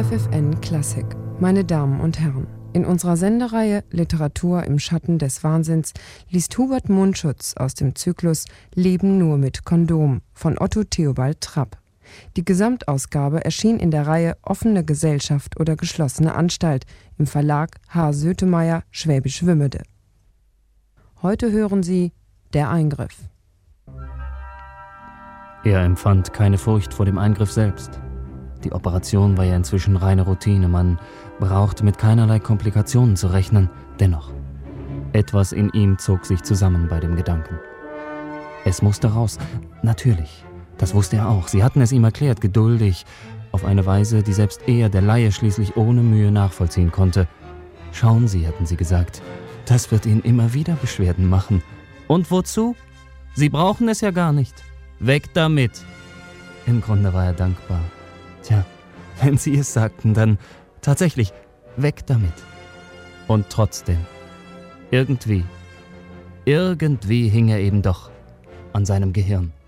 FFN Klassik. Meine Damen und Herren, in unserer Sendereihe Literatur im Schatten des Wahnsinns liest Hubert Mundschutz aus dem Zyklus Leben nur mit Kondom von Otto Theobald Trapp. Die Gesamtausgabe erschien in der Reihe Offene Gesellschaft oder geschlossene Anstalt im Verlag H. Sötemeyer, Schwäbisch Wümmede. Heute hören Sie Der Eingriff. Er empfand keine Furcht vor dem Eingriff selbst. Die Operation war ja inzwischen reine Routine, man brauchte mit keinerlei Komplikationen zu rechnen. Dennoch, etwas in ihm zog sich zusammen bei dem Gedanken. Es musste raus, natürlich, das wusste er auch. Sie hatten es ihm erklärt, geduldig, auf eine Weise, die selbst er, der Laie, schließlich ohne Mühe nachvollziehen konnte. Schauen Sie, hatten sie gesagt, das wird Ihnen immer wieder Beschwerden machen. Und wozu? Sie brauchen es ja gar nicht. Weg damit! Im Grunde war er dankbar. Tja, wenn Sie es sagten, dann tatsächlich, weg damit. Und trotzdem, irgendwie hing er eben doch an seinem Gehirn.